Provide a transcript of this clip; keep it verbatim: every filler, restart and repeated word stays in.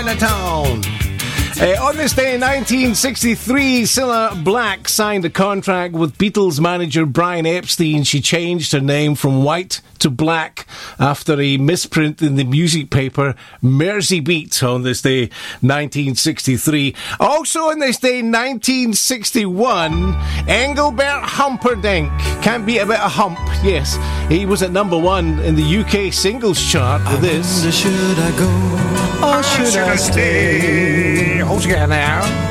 Chinatown. Uh, on this day in nineteen sixty-three, Cilla Black signed a contract with Beatles manager Brian Epstein. She changed her name from White to Black after a misprint in the music paper Merseybeat on this day, nineteen sixty-three. Also on this day, nineteen sixty-one, Engelbert Humperdinck. Can't beat a bit of hump, yes. He was at number one in the U K singles chart with this. Should I go or should I stay? Hold together now.